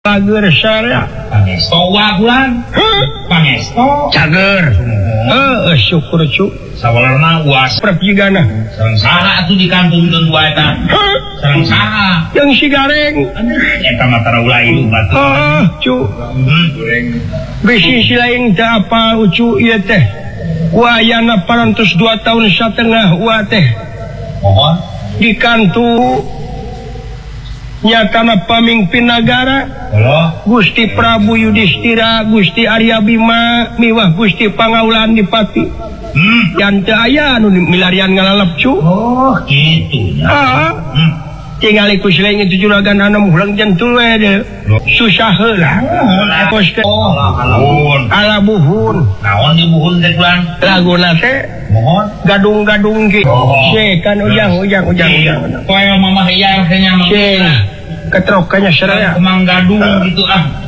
Pager syariah. Pangesto bulan. Pangesto. Cager. Syukur cu. Sawalarna uas perpigana. Sareng saha atuh dikantungkeun dua eta. Sareng saha? Yang si gareng. Eta mah tara ulah ieu batu. Cu. Goreng. Bisi si lain teh apa ucu ieu teh. Wayana parantos 2 tahun setengah wa teh. Mohon Dikantu nyatana pamimpin negara Gusti Prabu Yudhistira, Gusti Arya Bima, miwah Gusti Pangaulan Dipati. Yang teu aya anu milarian ngalalap cu. Oh, kitu nya. Tinggal ku selain itu juragan anu ulang jantul we deh. Susah heula. Ala buhun. Naon di buhun teh kulan? Laguna teh Mohon gadung-gadung ge. Kan ujang. Koe mamah iya teh nya mah. Ketrokannya seraya. Kemang gadung gitu ah.